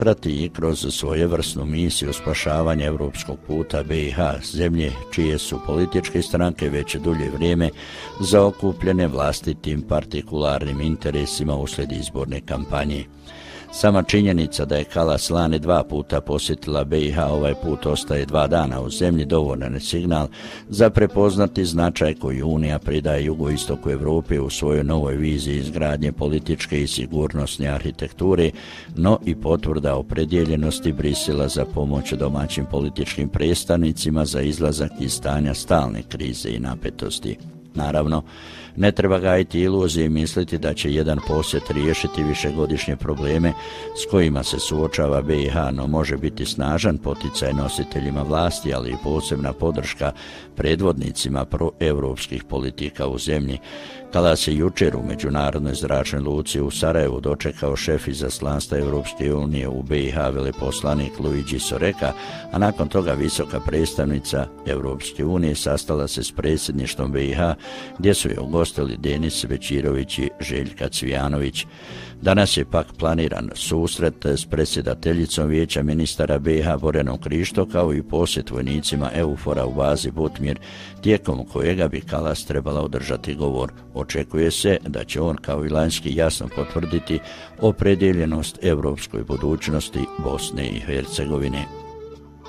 prati i kroz svojevrsnu misiju spašavanja europskog puta BiH, zemlje čije su političke stranke već dulje vrijeme zaokupljene vlastitim partikularnim interesima uslijed izborne kampanje. Sama činjenica da je Kallas lani 2 puta posjetila BiH, ovaj put ostaje 2 dana u zemlji, dovoljan je signal za prepoznati značaj koji Unija pridaje jugoistoku Evrope u svojoj novoj viziji izgradnje političke i sigurnosne arhitekture, no i potvrda opredjeljenosti Brisela za pomoć domaćim političkim predstavnicima za izlazak iz stanja stalne krize i napetosti. Naravno, ne treba gajiti iluzije i misliti da će jedan posjet riješiti višegodišnje probleme s kojima se suočava BiH, no može biti snažan poticaj nositeljima vlasti, ali i posebna podrška predvodnicima proevropskih politika u zemlji. Kallas je jučer u međunarodnoj zračnoj luci u Sarajevu dočekao šef izaslanstva Europske unije u BiH veleposlanik Luigi Soreka, a nakon toga visoka predstavnica Europske unije sastala se s predsjedništvom BiH, gdje su je ugostili Denis Bećirović i Željka Cvijanović. Danas je pak planiran susret s predsjedateljicom Vijeća ministara BiH Borjanom Krišto, kao i posjet vojnicima EUFOR-a u bazi Butmir, tijekom kojega bi Kallas trebala održati govor. Očekuje se da će on kao i lanjski jasno potvrditi opredjeljenost europskoj budućnosti Bosne i Hercegovine.